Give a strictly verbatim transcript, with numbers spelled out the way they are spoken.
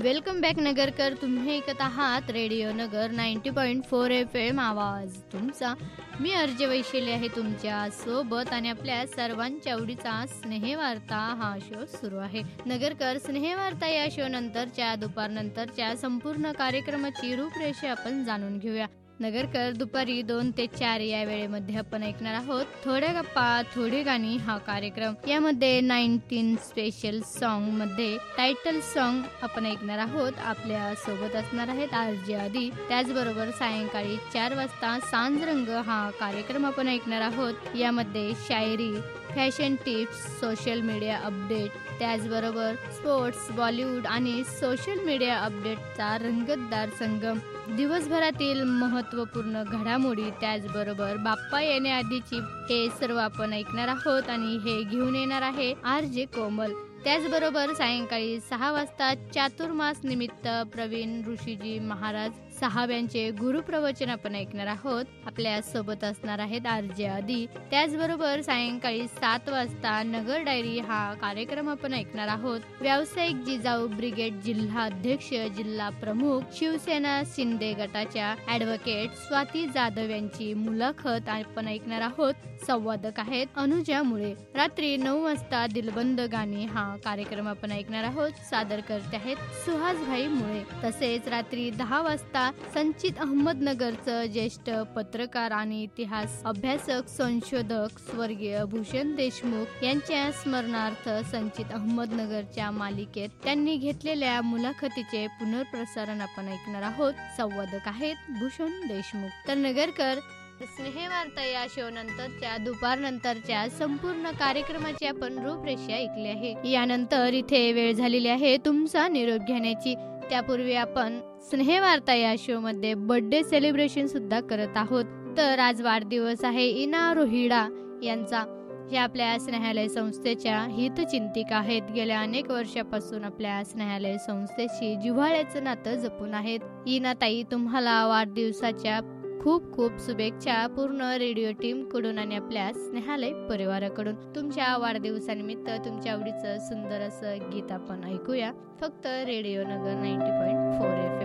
Welcome back Nagarkar. तुम्ही ऐकत आहात रेडिओ नगर ninety point four F M आवाज तुमचा. मी अर्ज वैशिले आहे तुमच्या सोबत आणि आपल्या सर्वांच्या आवडीचा स्नेहवार्ता हा शो सुरू आहे. नगरकर, स्नेहवार्ता या शो नंतरच्या दुपारनंतरच्या संपूर्ण कार्यक्रमाची रूपरेषा आपण जाणून घेऊया. नगरकर, दुपारी दोन ते चार या वेळेमध्ये आपण ऐकणार आहोत थोड्या गप्पा थोडी गाणी हा कार्यक्रम. यामध्ये नाईन्टीन स्पेशल सॉन्ग मध्ये टायटल सॉन्ग आपण ऐकणार आहोत. आपल्या सोबत असणार आहेत आरजे आदी. त्याचबरोबर सायंकाळी चार वाजता सांजरंग हा कार्यक्रम आपण ऐकणार आहोत. यामध्ये शायरी, fashion tips, social media update, त्याचबरोबर स्पोर्ट्स, बॉलिवूड आणि सोशल मीडिया अपडेटचा रंगतदार संगम, दिवसभरातील महत्त्वपूर्ण घडामोडी, त्याचबरोबर बाप्पा येण्याआधीची, हे सर्व आपण ऐकणार आहोत आणि हे घेऊन येणार आहे आर जे कोमल. त्याचबरोबर सायंकाळी सहा वाजता चातुर्मास निमित्त प्रवीण ऋषीजी महाराज साहेबांचे गुरुप्रवचन आपण ऐकणार आहोत. आपल्या सोबत असणार आहेत आरजे आदी. त्याचबरोबर सायंकाळी सात वाजता नगर डायरी हा कार्यक्रम आपण ऐकणार आहोत. व्यावसायिक जिजाऊ ब्रिगेड जिल्हा अध्यक्ष, जिल्हा प्रमुख, शिवसेना शिंदे गटाच्या ऍडव्होकेट स्वाती जाधव यांची मुलाखत आपण ऐकणार आहोत. संवादक आहेत अनुजा मुळे. रात्री नऊ वाजता दिलबंद गाणी हा कार्यक्रम आपण ऐकणार आहोत. सादर करते आहेत सुहासभाई मुळे. तसेच रात्री दहा वाजता संचित अहमदनगरचं ज्येष्ठ पत्रकार आणि इतिहास अभ्यासक संशोधक स्वर्गीय भूषण देशमुख यांच्या स्मरणार्थ संचित अहमदनगरच्या मालिकेत त्यांनी घेतलेल्या मुलाखतीचे पुनर्प्रसारण आपण ऐकणार आहोत. संवादक आहेत भूषण देशमुख. तर नगरकर, स्नेहवार्ता या शो नंतरच्या दुपारनंतरच्या संपूर्ण कार्यक्रमाची आपण रूपरेषा ऐकली आहे. यानंतर इथे वेळ झालेली आहे तुमचा निरोप घेण्याची. त्यापूर्वी आपण स्नेहवार्ता या शो मध्ये बर्थडे सेलिब्रेशन सुद्धा करत आहोत. तर आज वाढदिवस आहे इना रोहिडा यांचा. हे आपल्या स्नेहालय संस्थेच्या हितचिंतिका आहेत. गेल्या अनेक वर्षापासून आपल्या स्नेहालय संस्थेशी जिव्हाळ्याचं नातं जपून आहेत. इना ताई, तुम्हाला वाढदिवसाच्या खूप खूप शुभेच्छा पूर्ण रेडिओ टीम कडून आणि आपल्या स्नेहालय परिवाराकडून. तुमच्या वाढदिवसानिमित्त तुमच्या आवडीचं सुंदर असं गीत आपण ऐकूया फक्त रेडिओ नगर ninety point four F M